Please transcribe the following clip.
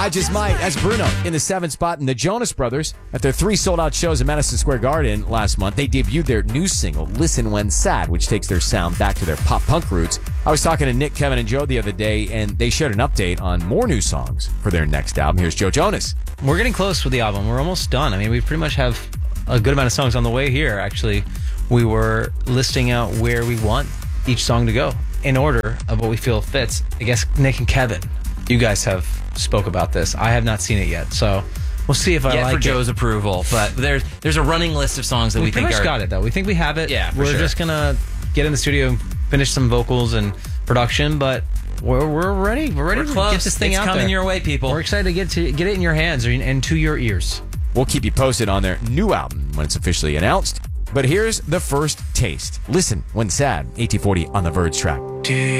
I Just Might. That's Bruno in the 7th spot. And the Jonas Brothers, at their 3 sold-out shows in Madison Square Garden last month, they debuted their new single, Listen When Sad, which takes their sound back to their pop-punk roots. I was talking to Nick, Kevin, and Joe the other day, and they shared an update on more new songs for their next album. Here's Joe Jonas. We're getting close with the album. We're almost done. I mean, we pretty much have a good amount of songs on the way here. Actually, we were listing out where we want each song to go in order of what we feel fits. I guess Nick and Kevin, you guys have spoke about this. I have not seen it yet, so we'll see if I like it. For Joe's approval, but there's a running list of songs that we think pretty much are... got it, though. We think we have it. Yeah, We're just going to get in the studio and finish some vocals and production, but we're ready. We're ready to get this thing out there. It's coming your way, people. We're excited to get it in your hands and to your ears. We'll keep you posted on their new album when it's officially announced. But here's the first taste. Listen When Sad, 1840 on the Verge track.